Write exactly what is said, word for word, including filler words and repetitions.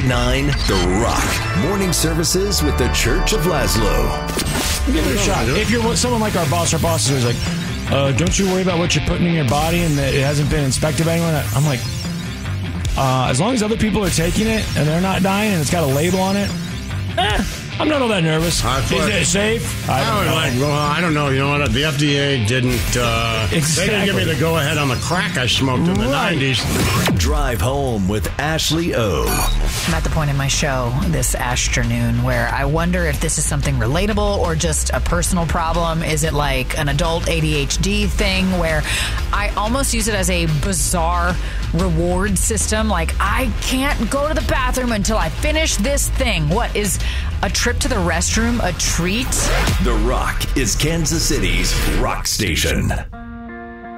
nine The Rock. Morning services with the Church of Laszlo. Give it a shot. If you're someone like our boss, our boss is like, uh, don't you worry about what you're putting in your body and that it hasn't been inspected by anyone. I'm like, uh, as long as other people are taking it and they're not dying and it's got a label on it, eh, I'm not all that nervous. I Is it safe? I I, don't would know. like, well, I don't know. You know what? The F D A didn't. Uh, Exactly. They didn't give me the go-ahead on the crack I smoked in the Right. nineties. Drive home with Ashley O. I'm at the point in my show this afternoon where I wonder if this is something relatable or just a personal problem. Is it like an adult A D H D thing where I almost use it as a bizarre reward system? Like, I can't go to the bathroom until I finish this thing. What is a trip to the restroom a treat? The Rock is Kansas City's rock station.